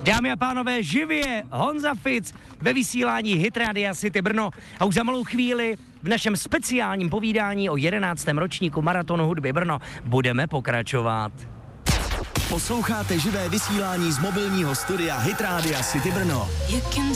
Dámy a pánové, živě Honza Fic ve vysílání Hit Radia City Brno a už za malou chvíli v našem speciálním povídání o 11. ročníku Maratonu hudby Brno budeme pokračovat. Posloucháte živé vysílání z mobilního studia Hit Radia City Brno.